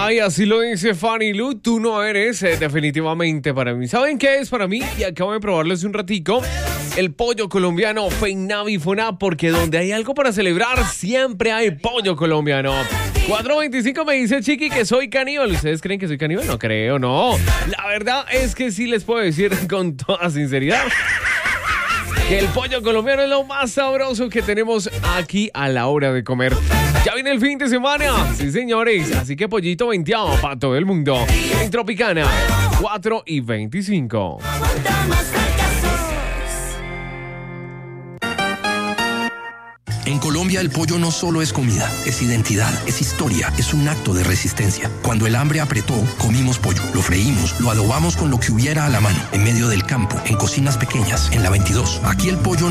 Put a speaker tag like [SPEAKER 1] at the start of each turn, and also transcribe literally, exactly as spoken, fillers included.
[SPEAKER 1] Ay, así lo dice Fanny Lu, tú no eres eh, definitivamente para mí. ¿Saben qué es para mí? Y acabo de probarlo hace un ratico. El pollo colombiano Feinavifona, porque donde hay algo para celebrar, siempre hay pollo colombiano. cuatro veinticinco me dice Chiqui que soy caníbal. ¿Ustedes creen que soy caníbal? No creo, no. La verdad es que sí les puedo decir con toda sinceridad que el pollo colombiano es lo más sabroso que tenemos aquí a la hora de comer. Ya viene el fin de semana, sí señores, así que pollito venteado para todo el mundo. En Tropicana, cuatro y veinticinco.
[SPEAKER 2] En Colombia el pollo no solo es comida, es identidad, es historia, es un acto de resistencia. Cuando el hambre apretó, comimos pollo, lo freímos, lo adobamos con lo que hubiera a la mano, en medio del campo, en cocinas pequeñas, en la veintidós. Aquí el pollo